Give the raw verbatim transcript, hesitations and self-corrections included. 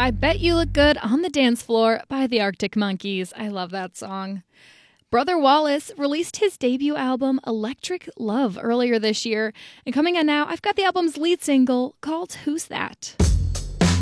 I Bet You Look Good on the Dance Floor by the Arctic Monkeys. I love that song. Brother Wallace released his debut album, Electric Love, earlier this year. And coming on now, I've got the album's lead single called Who's That?